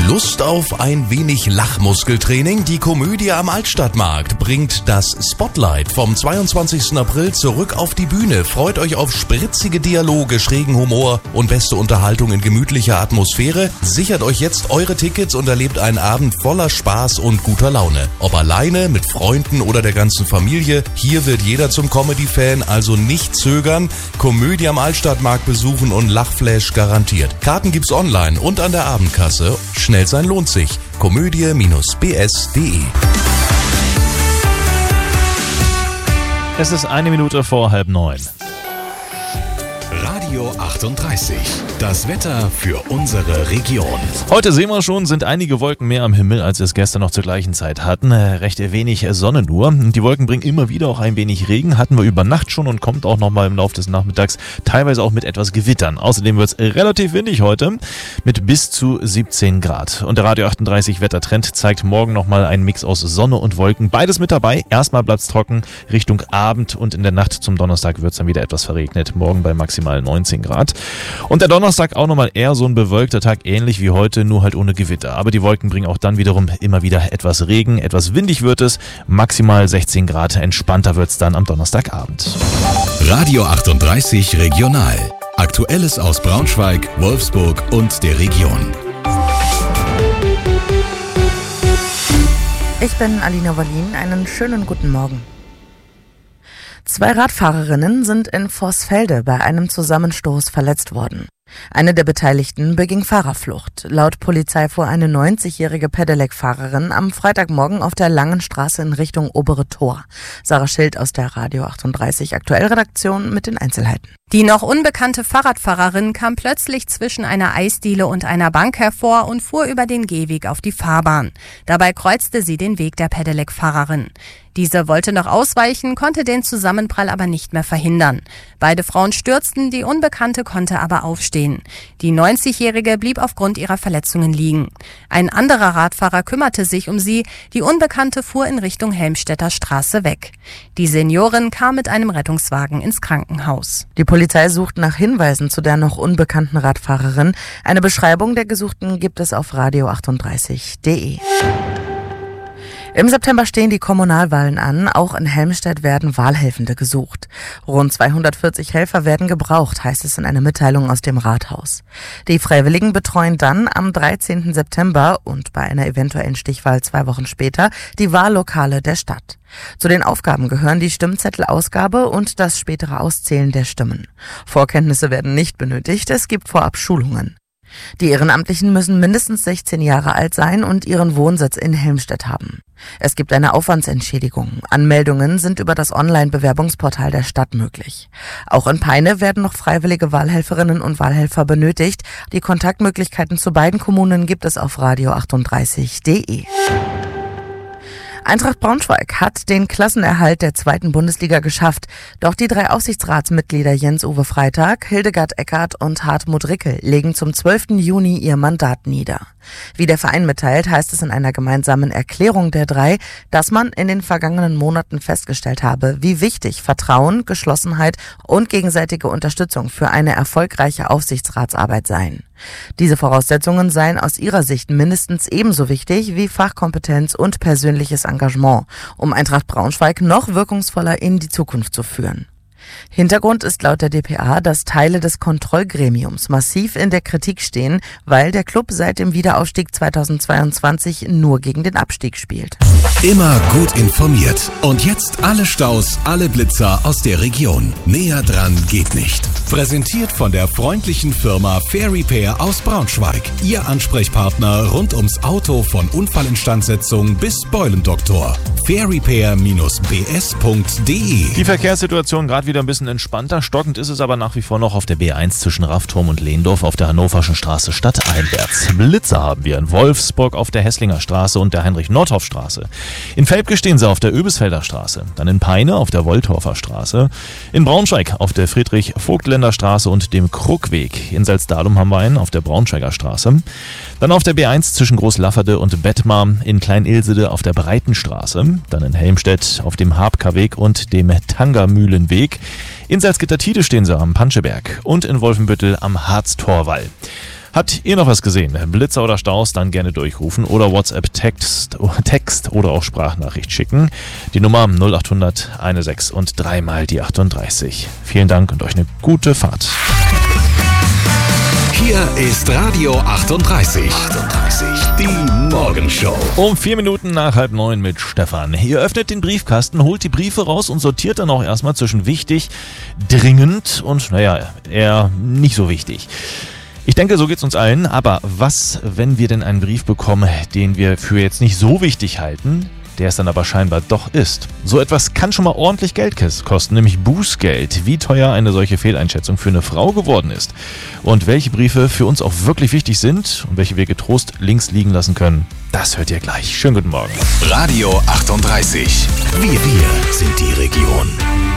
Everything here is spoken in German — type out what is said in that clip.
Lust auf ein wenig Lachmuskeltraining? Die Komödie am Altstadtmarkt bringt das Spotlight vom 22. April zurück auf die Bühne. Freut euch auf spritzige Dialoge, schrägen Humor und beste Unterhaltung in gemütlicher Atmosphäre. Sichert euch jetzt eure Tickets und erlebt einen Abend voller Spaß und guter Laune. Ob alleine, mit Freunden oder der ganzen Familie, hier wird jeder zum Comedy-Fan, also nicht zögern. Komödie am Altstadtmarkt besuchen und Lachflash garantiert. Karten gibt's online und an der Abendkasse. Schnell sein lohnt sich. Komödie-bs.de. Es ist 1 Minute vor 8:30. Radio 38. Das Wetter für unsere Region. Heute sehen wir schon, sind einige Wolken mehr am Himmel, als wir es gestern noch zur gleichen Zeit hatten. Recht wenig Sonne nur. Die Wolken bringen immer wieder auch ein wenig Regen. Hatten wir über Nacht schon und kommt auch nochmal im Laufe des Nachmittags teilweise auch mit etwas Gewittern. Außerdem wird es relativ windig heute mit bis zu 17 Grad. Und der Radio 38 Wettertrend zeigt morgen nochmal einen Mix aus Sonne und Wolken. Beides mit dabei. Erstmal bleibt es trocken Richtung Abend und in der Nacht zum Donnerstag wird es dann wieder etwas verregnet. Morgen bei maximal 19 Grad. Und der Donnerstag auch nochmal eher so ein bewölkter Tag, ähnlich wie heute, nur halt ohne Gewitter. Aber die Wolken bringen auch dann wiederum immer wieder etwas Regen, etwas windig wird es, maximal 16 Grad, entspannter wird es dann am Donnerstagabend. Radio 38 Regional. Aktuelles aus Braunschweig, Wolfsburg und der Region. Ich bin Alina Wallin, einen schönen guten Morgen. 2 Radfahrerinnen sind in Vorsfelde bei einem Zusammenstoß verletzt worden. Eine der Beteiligten beging Fahrerflucht. Laut Polizei fuhr eine 90-jährige Pedelec-Fahrerin am Freitagmorgen auf der Langen Straße in Richtung Obere Tor. Sarah Schild aus der Radio 38 Aktuellredaktion mit den Einzelheiten. Die noch unbekannte Fahrradfahrerin kam plötzlich zwischen einer Eisdiele und einer Bank hervor und fuhr über den Gehweg auf die Fahrbahn. Dabei kreuzte sie den Weg der Pedelec-Fahrerin. Diese wollte noch ausweichen, konnte den Zusammenprall aber nicht mehr verhindern. Beide Frauen stürzten, die Unbekannte konnte aber aufstehen. Die 90-Jährige blieb aufgrund ihrer Verletzungen liegen. Ein anderer Radfahrer kümmerte sich um sie, die Unbekannte fuhr in Richtung Helmstedter Straße weg. Die Seniorin kam mit einem Rettungswagen ins Krankenhaus. Die Polizei sucht nach Hinweisen zu der noch unbekannten Radfahrerin. Eine Beschreibung der Gesuchten gibt es auf radio38.de. Im September stehen die Kommunalwahlen an. Auch in Helmstedt werden Wahlhelfende gesucht. Rund 240 Helfer werden gebraucht, heißt es in einer Mitteilung aus dem Rathaus. Die Freiwilligen betreuen dann am 13. September und bei einer eventuellen Stichwahl 2 Wochen später die Wahllokale der Stadt. Zu den Aufgaben gehören die Stimmzettelausgabe und das spätere Auszählen der Stimmen. Vorkenntnisse werden nicht benötigt, es gibt vorab Schulungen. Die Ehrenamtlichen müssen mindestens 16 Jahre alt sein und ihren Wohnsitz in Helmstedt haben. Es gibt eine Aufwandsentschädigung. Anmeldungen sind über das Online-Bewerbungsportal der Stadt möglich. Auch in Peine werden noch freiwillige Wahlhelferinnen und Wahlhelfer benötigt. Die Kontaktmöglichkeiten zu beiden Kommunen gibt es auf radio38.de. Eintracht Braunschweig hat den Klassenerhalt der 2. Bundesliga geschafft. Doch die 3 Aufsichtsratsmitglieder Jens-Uwe Freitag, Hildegard Eckert und Hartmut Rickel legen zum 12. Juni ihr Mandat nieder. Wie der Verein mitteilt, heißt es in einer gemeinsamen Erklärung der 3, dass man in den vergangenen Monaten festgestellt habe, wie wichtig Vertrauen, Geschlossenheit und gegenseitige Unterstützung für eine erfolgreiche Aufsichtsratsarbeit seien. Diese Voraussetzungen seien aus ihrer Sicht mindestens ebenso wichtig wie Fachkompetenz und persönliches Engagement, um Eintracht Braunschweig noch wirkungsvoller in die Zukunft zu führen. Hintergrund ist laut der dpa, dass Teile des Kontrollgremiums massiv in der Kritik stehen, weil der Klub seit dem Wiederaufstieg 2022 nur gegen den Abstieg spielt. Immer gut informiert. Und jetzt alle Staus, alle Blitzer aus der Region. Näher dran geht nicht. Präsentiert von der freundlichen Firma Fair Repair aus Braunschweig. Ihr Ansprechpartner rund ums Auto von Unfallinstandsetzung bis Beulendoktor. fairrepair-bs.de. Die Verkehrssituation gerade wieder ein bisschen entspannter. Stockend ist es aber nach wie vor noch auf der B1 zwischen Raffturm und Lehndorf auf der Hannoverschen Straße stadteinwärts. Blitzer haben wir in Wolfsburg auf der Hesslinger Straße und der Heinrich-Nordhoff-Straße. In Velpke stehen sie auf der Öbisfelder Straße. Dann in Peine auf der Woldhorfer Straße. In Braunschweig auf der Friedrich-Vogtländer Straße und dem Kruckweg. In Salzdalum haben wir einen auf der Braunschweiger Straße. Dann auf der B1 zwischen Großlafferde und Bettmar. In Klein-Ilsede auf der Breitenstraße. Dann in Helmstedt auf dem Habka-Weg und dem Tangermühlenweg. In Salzgitter-Tiede stehen sie am Panscheberg und in Wolfenbüttel am Harztorwall. Habt ihr noch was gesehen? Blitzer oder Staus? Dann gerne durchrufen oder WhatsApp-Text oder auch Sprachnachricht schicken. Die Nummer 0800 16 und 3 mal die 38. Vielen Dank und euch eine gute Fahrt. Hier ist Radio 38. Die Morgenshow. Um 4 Minuten nach 8:30 mit Stefan. Ihr öffnet den Briefkasten, holt die Briefe raus und sortiert dann auch erstmal zwischen wichtig, dringend und eher nicht so wichtig. Ich denke, so geht's uns allen, aber was, wenn wir denn einen Brief bekommen, den wir für jetzt nicht so wichtig halten, der es dann aber scheinbar doch ist? So etwas kann schon mal ordentlich Geld kosten, nämlich Bußgeld. Wie teuer eine solche Fehleinschätzung für eine Frau geworden ist und welche Briefe für uns auch wirklich wichtig sind und welche wir getrost links liegen lassen können, das hört ihr gleich. Schönen guten Morgen. Radio 38. Wir sind die Region.